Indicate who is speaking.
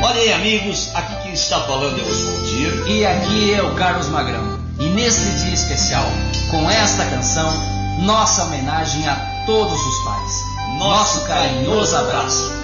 Speaker 1: Olha aí, amigos, aqui quem está falando é o Oswaldir.
Speaker 2: E aqui é o Carlos Magrão. E nesse dia especial, com esta canção, nossa homenagem a todos os pais. Nosso carinhoso abraço.